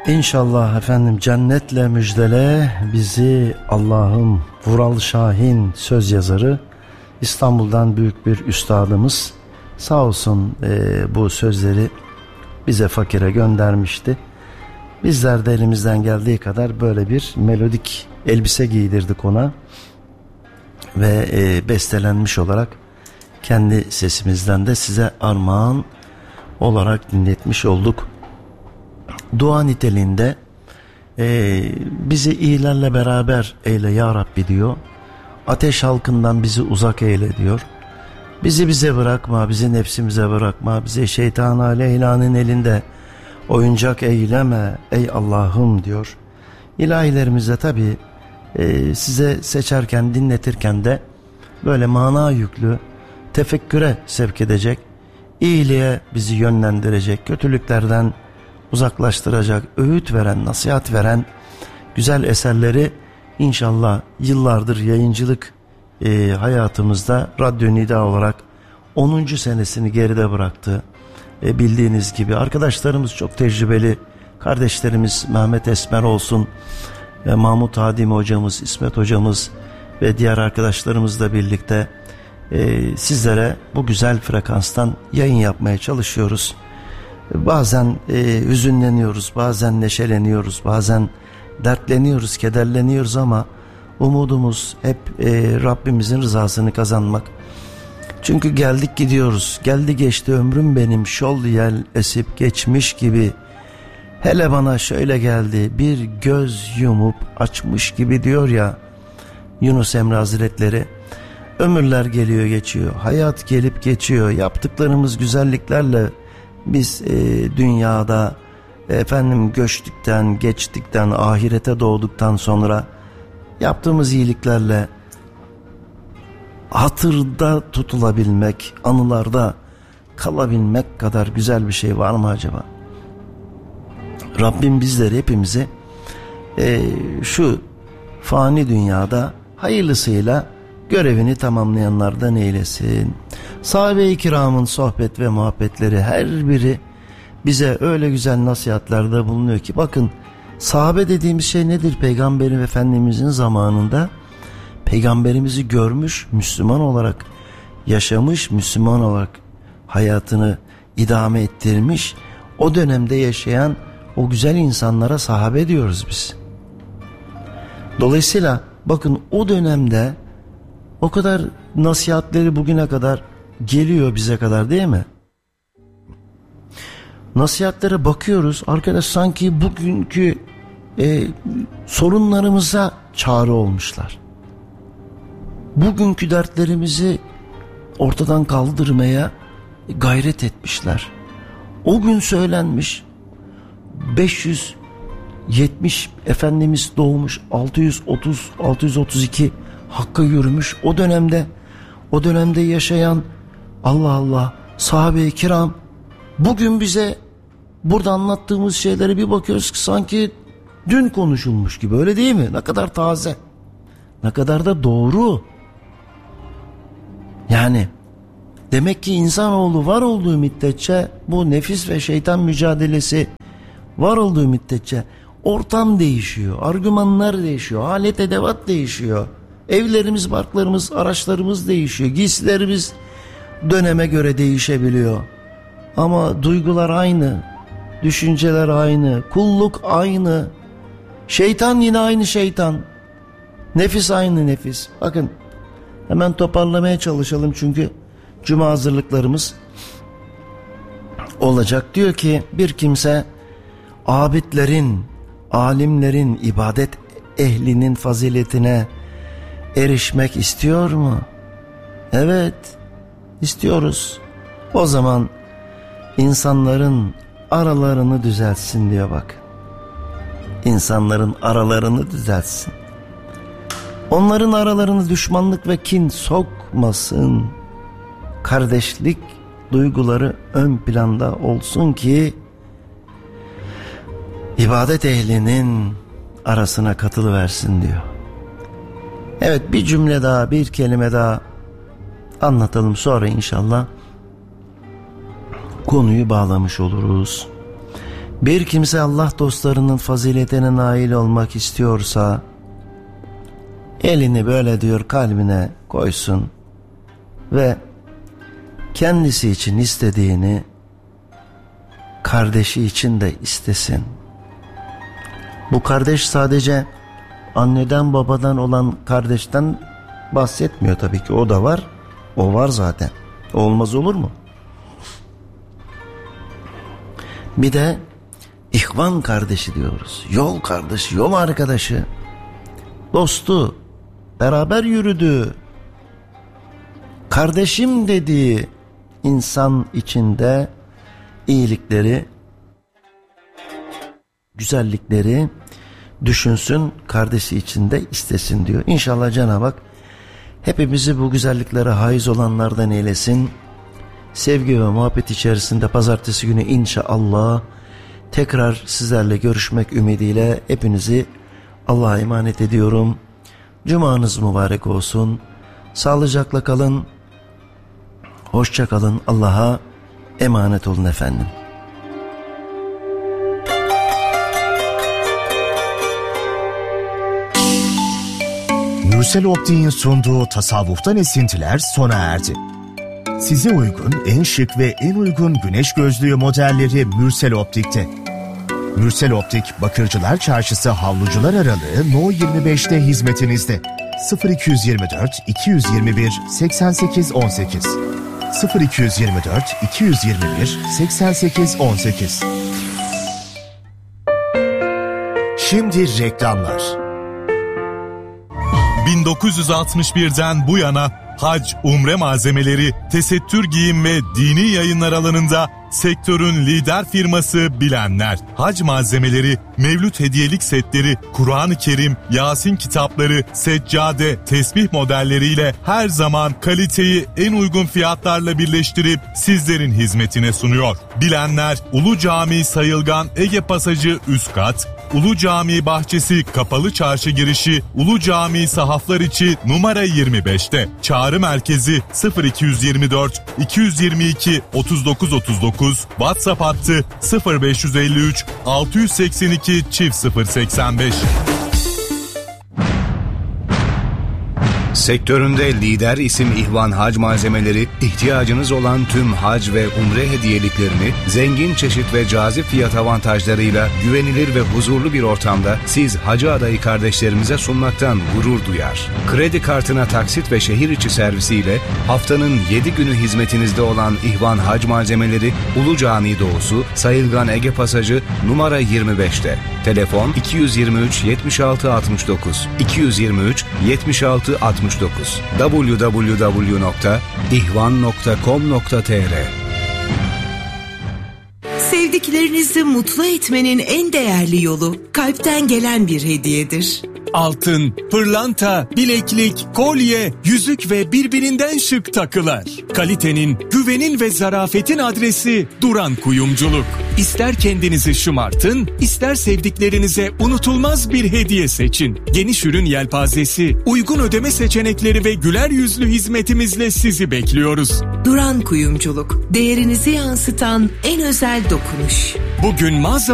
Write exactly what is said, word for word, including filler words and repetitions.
İnşallah efendim cennetle müjdele bizi Allah'ım. Vural Şahin söz yazarı, İstanbul'dan büyük bir üstadımız sağ olsun e, bu sözleri bize fakire göndermişti. Bizler de elimizden geldiği kadar böyle bir melodik elbise giydirdik ona ve e, bestelenmiş olarak kendi sesimizden de size armağan olarak dinletmiş olduk. Dua niteliğinde e, bizi iyilerle beraber eyle ya Rabbi diyor. Ateş halkından bizi uzak eyle diyor. Bizi bize bırakma, bizi nefsimize bırakma, bizi şeytan-ı leylanın elinde oyuncak eyleme ey Allah'ım diyor. İlahilerimizde tabi e, size seçerken, dinletirken de böyle mana yüklü, tefekküre sevk edecek, iyiliğe bizi yönlendirecek, kötülüklerden uzaklaştıracak, öğüt veren, nasihat veren güzel eserleri inşallah yıllardır yayıncılık e, hayatımızda Radyo Nida olarak onuncu senesini geride bıraktı. E, bildiğiniz gibi arkadaşlarımız çok tecrübeli, kardeşlerimiz Mehmet Esmer olsun, e, Mahmut Hadim hocamız, İsmet hocamız ve diğer arkadaşlarımızla birlikte e, sizlere bu güzel frekanstan yayın yapmaya çalışıyoruz. Bazen e, hüzünleniyoruz, bazen neşeleniyoruz, bazen dertleniyoruz, kederleniyoruz ama umudumuz hep e, Rabbimizin rızasını kazanmak. Çünkü geldik gidiyoruz, geldi geçti ömrüm benim şol yel esip geçmiş gibi. Hele bana şöyle geldi, bir göz yumup açmış gibi diyor ya Yunus Emre Hazretleri. Ömürler geliyor geçiyor, hayat gelip geçiyor, yaptıklarımız güzelliklerle biz e, dünyada efendim göçtükten, geçtikten, ahirete doğduktan sonra yaptığımız iyiliklerle hatırda tutulabilmek, anılarda kalabilmek kadar güzel bir şey var mı acaba? Rabbim bizleri hepimizi e, şu fani dünyada hayırlısıyla görevini tamamlayanlardan eylesin. Sahabe-i kiramın sohbet ve muhabbetleri her biri bize öyle güzel nasihatlerde bulunuyor ki bakın sahabe dediğimiz şey nedir? Peygamberin Efendimizin zamanında Peygamberimizi görmüş, Müslüman olarak yaşamış, Müslüman olarak hayatını idame ettirmiş, o dönemde yaşayan o güzel insanlara sahabe diyoruz biz. Dolayısıyla bakın o dönemde o kadar nasihatleri bugüne kadar geliyor bize kadar değil mi? Nasihatlere bakıyoruz arkadaş, sanki bugünkü e, sorunlarımıza çare olmuşlar. Bugünkü dertlerimizi ortadan kaldırmaya gayret etmişler. O gün söylenmiş beş yüz yetmiş Efendimiz doğmuş, altı yüz otuz altı yüz otuz iki Hakk'a yürümüş. O dönemde o dönemde yaşayan Allah Allah sahabe-i kiram bugün bize burada anlattığımız şeylere bir bakıyoruz ki sanki dün konuşulmuş gibi, öyle değil mi? Ne kadar taze, ne kadar da doğru. Yani demek ki insanoğlu var olduğu müddetçe, bu nefis ve şeytan mücadelesi var olduğu müddetçe ortam değişiyor, argümanlar değişiyor, alet edevat değişiyor. Evlerimiz, barklarımız, araçlarımız değişiyor, giysilerimiz döneme göre değişebiliyor. Ama duygular aynı, düşünceler aynı, kulluk aynı, şeytan yine aynı şeytan, nefis aynı nefis. Bakın hemen toparlamaya çalışalım çünkü cuma hazırlıklarımız olacak. Diyor ki bir kimse abidlerin, alimlerin, ibadet ehlinin faziletine erişmek istiyor mu? Evet, istiyoruz. O zaman insanların aralarını düzeltsin diyor bak. İnsanların aralarını düzeltsin. Onların aralarını düşmanlık ve kin sokmasın. Kardeşlik duyguları ön planda olsun ki ibadet ehlinin arasına katılıversin diyor. Evet, bir cümle daha, bir kelime daha anlatalım, sonra inşallah konuyu bağlamış oluruz. Bir kimse Allah dostlarının faziletine nail olmak istiyorsa elini böyle diyor kalbine koysun ve kendisi için istediğini kardeşi için de istesin. Bu kardeş sadece anneden babadan olan kardeşten bahsetmiyor tabii ki, o da var. O var zaten. Olmaz olur mu? Bir de ihvan kardeşi diyoruz. Yol kardeşi, yol arkadaşı, dostu, beraber yürüdüğü, kardeşim dediği insan içinde iyilikleri, güzellikleri düşünsün, kardeşi içinde istesin diyor. İnşallah Cenab-ı Hak hepimizi bu güzelliklere haiz olanlardan eylesin. Sevgi ve muhabbet içerisinde pazartesi günü inşallah tekrar sizlerle görüşmek ümidiyle hepinizi Allah'a emanet ediyorum. Cumanız mübarek olsun. Sağlıcakla kalın. Hoşça kalın. Allah'a emanet olun efendim. Mürsel Optik'in sunduğu tasavvuftan esintiler sona erdi. Size uygun en şık ve en uygun güneş gözlüğü modelleri Mürsel Optik'te. Mürsel Optik, Bakırcılar Çarşısı Havlucular Aralığı No yirmi beşte hizmetinizde. sıfır iki yirmi dört iki yirmi bir seksen sekiz on sekiz sıfır iki yirmi dört iki yirmi bir seksen sekiz on sekiz. Şimdi reklamlar. bin dokuz yüz altmış birden bu yana hac, umre malzemeleri, tesettür giyim ve dini yayınlar alanında sektörün lider firması Bilenler. Hac malzemeleri, mevlüt hediyelik setleri, Kur'an-ı Kerim, Yasin kitapları, seccade, tesbih modelleriyle her zaman kaliteyi en uygun fiyatlarla birleştirip sizlerin hizmetine sunuyor. Bilenler, Ulu Cami Sayılgan Ege Pasajı üst kat, Ulu Cami Bahçesi Kapalı Çarşı girişi, Ulu Cami sahaflar içi numara yirmi beşte. Çağrı merkezi sıfır iki yirmi dört iki yirmi iki otuz dokuz otuz dokuz, WhatsApp hattı sıfır beş elli üç altı seksen iki çift sıfır seksen beş. Sektöründe lider isim İhvan Hac Malzemeleri, ihtiyacınız olan tüm hac ve umre hediyeliklerini zengin çeşit ve cazip fiyat avantajlarıyla güvenilir ve huzurlu bir ortamda siz hacı adayı kardeşlerimize sunmaktan gurur duyar. Kredi kartına taksit ve şehir içi servisiyle haftanın yedi günü hizmetinizde olan İhvan Hac Malzemeleri, Ulu Cami Doğusu, Sayılgan Ege Pasajı numara yirmi beşte. Telefon iki yirmi üç yetmiş altı altmış dokuz iki yirmi üç yetmiş altı altmış dokuz double-u double-u double-u nokta ihvan nokta com nokta tr. Sevdiklerinizi mutlu etmenin en değerli yolu kalpten gelen bir hediyedir. Altın, pırlanta, bileklik, kolye, yüzük ve birbirinden şık takılar. Kalitenin, güvenin ve zarafetin adresi Duran Kuyumculuk. İster kendinizi şımartın, ister sevdiklerinize unutulmaz bir hediye seçin. Geniş ürün yelpazesi, uygun ödeme seçenekleri ve güler yüzlü hizmetimizle sizi bekliyoruz. Duran Kuyumculuk, değerinizi yansıtan en özel dokunuş. Bugün mağaza